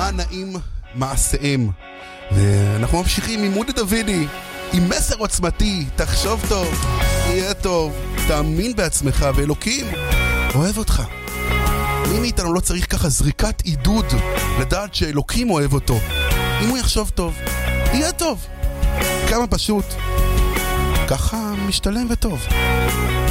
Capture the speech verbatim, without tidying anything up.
מה נעים מעשיהם. ואנחנו ממשיכים עם מודי דוידי, עם מסר עוצמתי, תחשוב טוב, יהיה טוב, תאמין בעצמך, ואלוקים אוהב אותך. מי מאיתנו לא צריך ככה זריקת עידוד לדעת שאלוקים אוהב אותו? אם הוא יחשוב טוב, יהיה טוב. כמה פשוט, ככה משתלם וטוב.